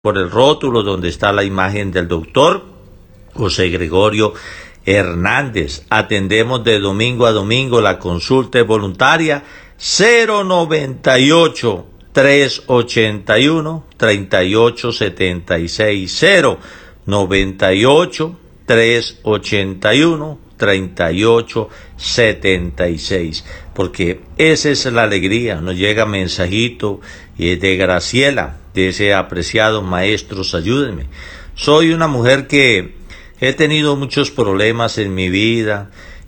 por el rótulo donde está la imagen del doctor José Gregorio Hernández. Atendemos de domingo a domingo, la consulta es voluntaria. 098 381 3876, 098 381 3876, porque esa es la alegría. Nos llega mensajito de Graciela, de ese apreciado maestros, ayúdenme. Soy una mujer que he tenido muchos problemas en mi vida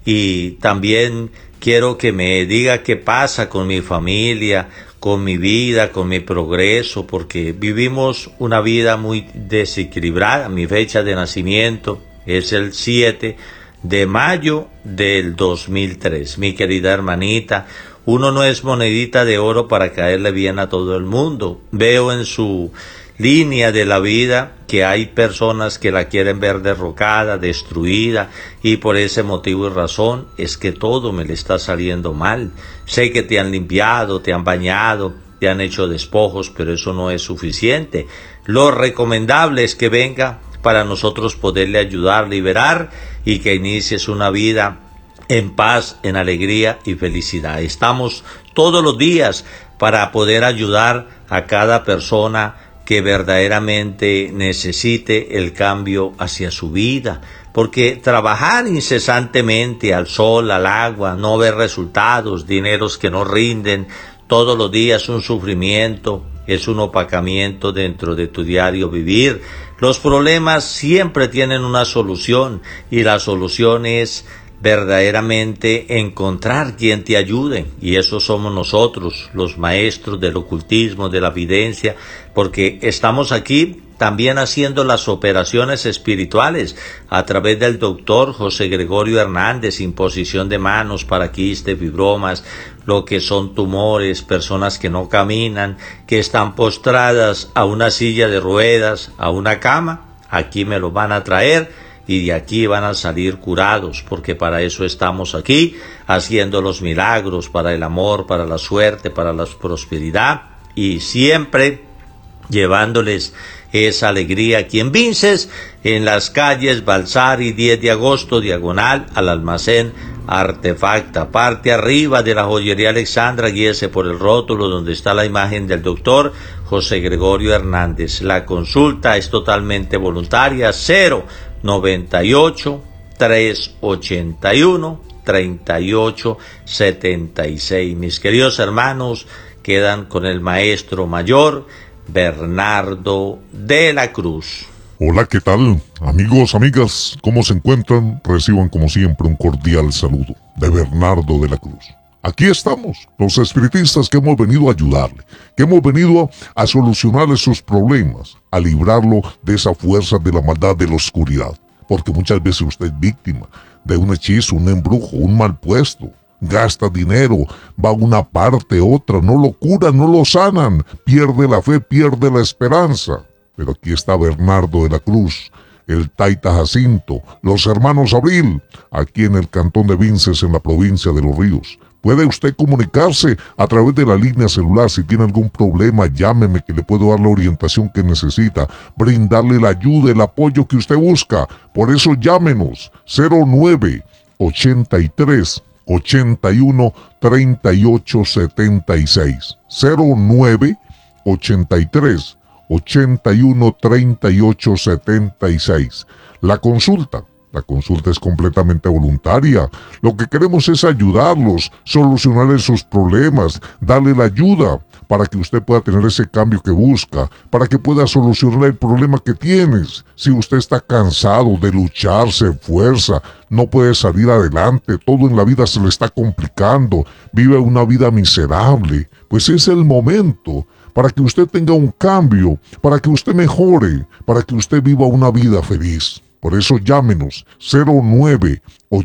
y también quiero que me diga qué pasa con mi familia, con mi vida, con mi progreso, porque vivimos una vida muy desequilibrada. Mi fecha de nacimiento es el 7 de mayo del 2003. Mi querida hermanita, uno no es monedita de oro para caerle bien a todo el mundo. Veo en su línea de la vida que hay personas que la quieren ver derrocada, destruida, y por ese motivo y razón es que todo me le está saliendo mal. Sé que te han limpiado, te han bañado, te han hecho despojos, pero eso no es suficiente. Lo recomendable es que venga para nosotros poderle ayudar, liberar y que inicies una vida en paz, en alegría y felicidad. Estamos todos los días para poder ayudar a cada persona que verdaderamente necesite el cambio hacia su vida, porque trabajar incesantemente al sol, al agua, no ver resultados, dineros que no rinden, todos los días un sufrimiento, es un opacamiento dentro de tu diario vivir. Los problemas siempre tienen una solución y la solución es verdaderamente encontrar quien te ayude, y eso somos nosotros, los maestros del ocultismo, de la evidencia, porque estamos aquí también haciendo las operaciones espirituales a través del doctor José Gregorio Hernández, imposición de manos para quistes, fibromas, lo que son tumores, personas que no caminan, que están postradas a una silla de ruedas, a una cama. Aquí me lo van a traer y de aquí van a salir curados, porque para eso estamos aquí, haciendo los milagros, para el amor, para la suerte, para la prosperidad, y siempre llevándoles esa alegría aquí en Vinces, en las calles Balsari 10 de agosto, diagonal al almacén Artefacta, parte arriba de la joyería Alexandra. Guíese por el rótulo donde está la imagen del doctor José Gregorio Hernández. La consulta es totalmente voluntaria. 098 381 3876. Mis queridos hermanos, quedan con el maestro mayor Bernardo de la Cruz. Hola, ¿qué tal? Amigos, amigas, ¿cómo se encuentran? Reciban como siempre un cordial saludo de Bernardo de la Cruz. Aquí estamos, los espiritistas que hemos venido a ayudarle, que hemos venido a solucionarle sus problemas, a librarlo de esa fuerza de la maldad, de la oscuridad. Porque muchas veces usted es víctima de un hechizo, un embrujo, un mal puesto. Gasta dinero, va a una parte, otra, no lo curan, no lo sanan, pierde la fe, pierde la esperanza. Pero aquí está Bernardo de la Cruz, el Taita Jacinto, los hermanos Abril, aquí en el cantón de Vinces, en la provincia de Los Ríos. Puede usted comunicarse a través de la línea celular. Si tiene algún problema, llámeme, que le puedo dar la orientación que necesita, brindarle la ayuda, el apoyo que usted busca. Por eso llámenos, 09 83 81 38 76, 09 83 81 38 76. La consulta es completamente voluntaria. Lo que queremos es ayudarlos, solucionarles sus problemas, darle la ayuda para que usted pueda tener ese cambio que busca, para que pueda solucionar el problema que tienes. Si usted está cansado de luchar, se fuerza, no puede salir adelante, todo en la vida se le está complicando, vive una vida miserable, pues es el momento para que usted tenga un cambio, para que usted mejore, para que usted viva una vida feliz. Por eso llámenos 09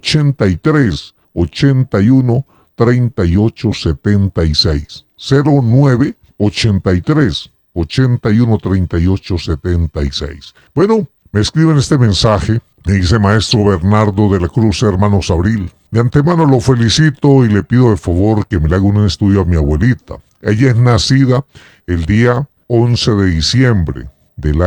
83 81 38 76, 09 83 81 38 76. Bueno, me escriben este mensaje, me dice maestro Bernardo de la Cruz, hermanos Abril. De antemano lo felicito y le pido de favor que me le haga un estudio a mi abuelita. Ella es nacida el día 11 de diciembre del